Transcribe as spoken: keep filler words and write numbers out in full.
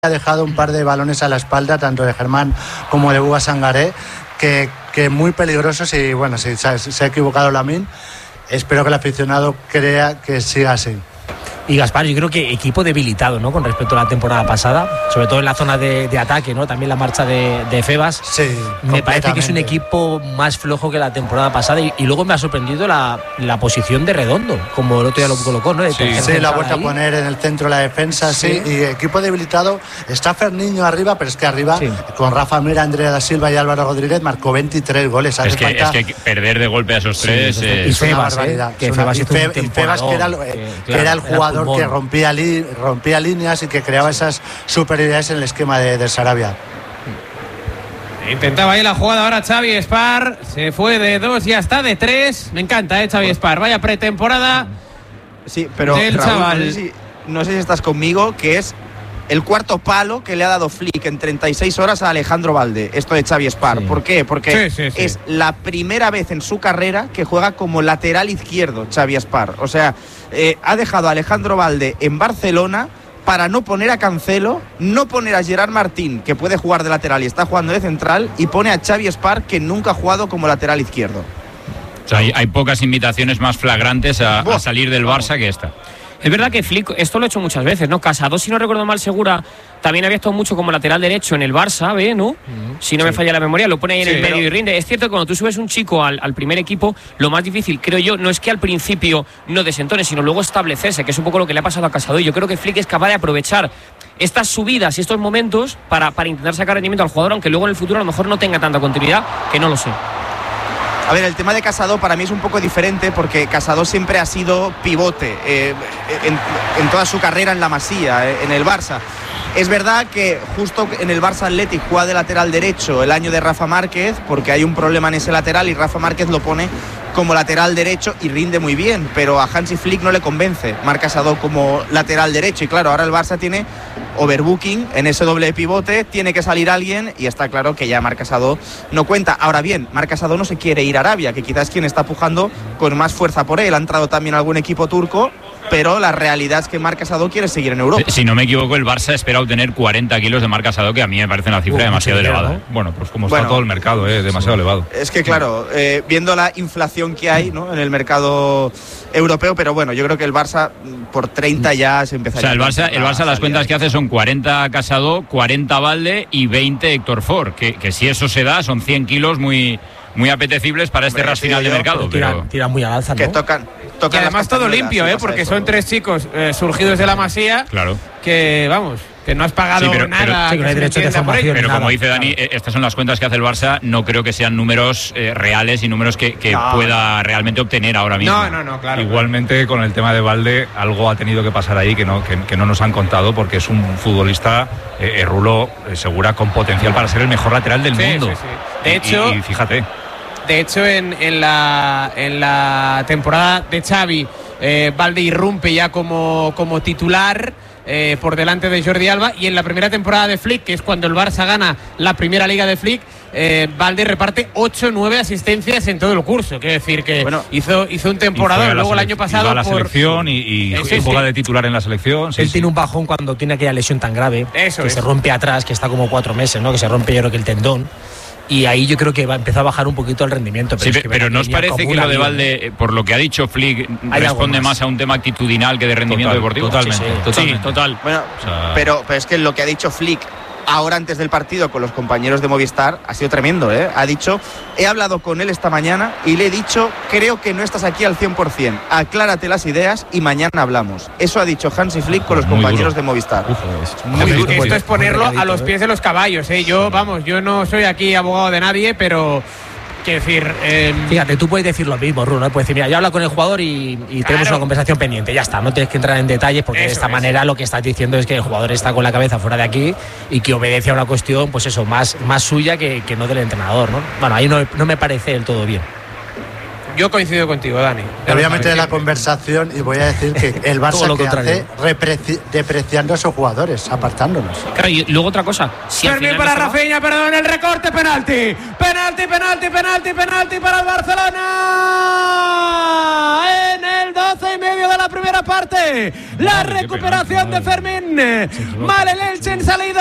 ha dejado un par de balones a la espalda, tanto de Germán como de Bouba Sangaré, que, que muy peligrosos y bueno, si se, se ha equivocado Lamine, espero que el aficionado crea que siga así. Y Gaspar, yo creo que equipo debilitado, ¿no?, con respecto a la temporada pasada, sobre todo en la zona de, de ataque, ¿no? También la marcha de, de Febas. Sí, me parece que es un equipo más flojo que la temporada pasada y, y luego me ha sorprendido la, la posición de Redondo, como el otro día lo colocó, ¿no? Sí, sí, la ha vuelto a poner en el centro la defensa, sí. sí, y equipo debilitado. Está Ferniño arriba, pero es que arriba, sí, con Rafa Mira, Andrea da Silva y Álvaro Rodríguez, marcó veintitrés goles. Es que, falta... es que perder de golpe a esos sí, tres sí, es, y Febas, ¿eh? Que Febas y, Fe, y Febas, que era, el, que, claro, era el jugador que rompía, li, rompía líneas y que creaba sí. esas superioridades en el esquema de, de Sarabia. Intentaba ahí la jugada ahora Xavi Espar, se fue de dos y hasta de tres. Me encanta, ¿eh? Xavi Espar, vaya pretemporada. Sí, pero del Raúl, chaval. No sé, si, no sé si estás conmigo, que es el cuarto palo que le ha dado Flick en treinta y seis horas a Alejandro Balde, esto de Xavi Espar. Sí. ¿Por qué? Porque sí, sí, sí. es la primera vez en su carrera que juega como lateral izquierdo Xavi Espar. O sea, eh, ha dejado a Alejandro Balde en Barcelona para no poner a Cancelo, no poner a Gerard Martín, que puede jugar de lateral y está jugando de central, y pone a Xavi Espar, que nunca ha jugado como lateral izquierdo. O sea, hay, hay pocas invitaciones más flagrantes a, a salir del Barça que esta. Es verdad que Flick, esto lo ha hecho muchas veces, ¿no? Casado, si no recuerdo mal, Segura también había estado mucho como lateral derecho en el Barça, ¿ve? ¿No? Mm-hmm. Si no sí. me falla la memoria, lo pone ahí en sí, el medio pero... y rinde. Es cierto que cuando tú subes un chico al, al primer equipo, lo más difícil, creo yo, no es que al principio no desentones, sino luego establecerse, que es un poco lo que le ha pasado a Casado. Y yo creo que Flick es capaz de aprovechar estas subidas y estos momentos para, para intentar sacar rendimiento al jugador, aunque luego en el futuro a lo mejor no tenga tanta continuidad, que no lo sé. A ver, el tema de Casado para mí es un poco diferente porque Casado siempre ha sido pivote eh, en, en toda su carrera en la Masía, eh, en el Barça. Es verdad que justo en el Barça Athletic juega de lateral derecho el año de Rafa Márquez porque hay un problema en ese lateral y Rafa Márquez lo pone como lateral derecho y rinde muy bien, pero a Hansi Flick no le convence Marc Casado como lateral derecho y claro, ahora el Barça tiene overbooking en ese doble pivote, tiene que salir alguien y está claro que ya Marc Casado no cuenta. Ahora bien, Marc Casado no se quiere ir a Arabia, que quizás es quien está pujando con más fuerza por él. Ha entrado también algún equipo turco, pero la realidad es que Marc Casado quiere seguir en Europa. Si no me equivoco, el Barça espera obtener cuarenta kilos de Marc Casado, que a mí me parece una cifra uh, demasiado elevada. ¿No? Bueno, pues como bueno, está todo el mercado, eh, demasiado sí. elevado. Es que claro, eh, viendo la inflación que hay, ¿no?, en el mercado europeo, pero bueno, yo creo que el Barça por treinta ya se empezaría. O sea, el Barça, el Barça las cuentas que hace son cuarenta Casado, cuarenta Balde y veinte Héctor Ford, que, que si eso se da son cien kilos muy... muy apetecibles para este ras final de mercado. Tiran, pero... tiran muy al alza, ¿no? Que tocan, tocan y además todo limpio, ¿eh? Porque son tres chicos eh, surgidos de la Masía. Claro. Que, vamos, que no has pagado sí, pero, Pero, nada. sí, que no hay derecho de formación. Pero nada, como dice Dani, claro. estas son las cuentas que hace el Barça. No creo que sean números eh, reales y números que, que no. pueda realmente obtener ahora mismo. No, no, no, claro. Igualmente, claro. Con el tema de Balde, algo ha tenido que pasar ahí que no, que, que no nos han contado, porque es un futbolista, eh, Rulo, eh, Segura, con potencial para ser el mejor lateral del sí, mundo. Sí, sí. De y, hecho... Y, y fíjate... De hecho, en, en, la, en la temporada de Xavi, eh, Balde irrumpe ya como, como titular eh, por delante de Jordi Alba. Y en la primera temporada de Flick, que es cuando el Barça gana la primera liga de Flick, eh, Balde reparte ocho o nueve asistencias en todo el curso. Quiero decir que bueno, hizo, hizo un temporada. Luego el año pasado. Iba a la por... selección y, y, y juega de titular en la selección. Sí, Él sí. tiene un bajón cuando tiene aquella lesión tan grave. Eso que es. se rompe atrás, que está como cuatro meses, ¿no? Que se rompe, yo creo que el tendón. Y ahí yo creo que va a empezar a bajar un poquito el rendimiento. Pero, sí, es que pero ¿no os parece que lo de Balde, por lo que ha dicho Flick, responde más? más a un tema actitudinal que de rendimiento total, deportivo? Totalmente, sí, sí, totalmente. Sí, total. Bueno, o sea... pero, pero es que lo que ha dicho Flick ahora antes del partido con los compañeros de Movistar ha sido tremendo, ¿eh? Ha dicho, he hablado con él esta mañana y le he dicho, creo que no estás aquí al cien por ciento, aclárate las ideas y mañana hablamos. Eso ha dicho Hansi Flick con los muy compañeros duro. de Movistar. Uf, es muy duro. Esto es ponerlo a los pies de los caballos, ¿eh? Yo, vamos, yo no soy aquí abogado de nadie, pero... Quiero decir, eh... fíjate, tú puedes decir lo mismo, Rulo, ¿no? Puedes decir, mira, yo hablo con el jugador y, y claro. tenemos una conversación pendiente, ya está, no tienes que entrar en detalles porque eso de esta es. manera lo que estás diciendo es que el jugador está con la cabeza fuera de aquí y que obedece a una cuestión, pues eso, más, más suya que, que no del entrenador, ¿no? Bueno, ahí no, no me parece del todo bien. Yo coincido contigo, Dani. Te voy a meter en la conversación y voy a decir que el Barça que hace repreci- depreciando a sus jugadores, apartándolos. Claro, y luego otra cosa. Si Fermín para Rafinha, perdón, el recorte, penalti. Penalti, penalti, penalti, penalti para el Barcelona. En el el doce y medio de la primera parte. La recuperación de Fermín. Mal el Elche en salida.